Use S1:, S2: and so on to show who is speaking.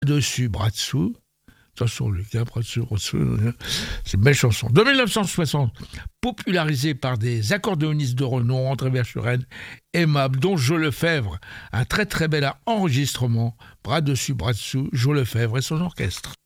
S1: dessus, bras dessous. Attention, Lucas, bras dessus, c'est une belle chanson. De 1960, popularisée par des accordéonistes de renom, André Verschuren, Aimable, dont Jo Lefebvre, un très très bel enregistrement, bras dessus, bras dessous, Jo Lefebvre et son orchestre.